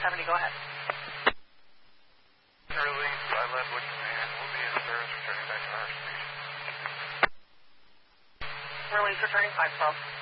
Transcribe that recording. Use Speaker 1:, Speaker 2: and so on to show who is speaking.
Speaker 1: 570, go ahead.
Speaker 2: Release by Leadwood Command. We'll be in service returning back to our station.
Speaker 1: Release returning 512.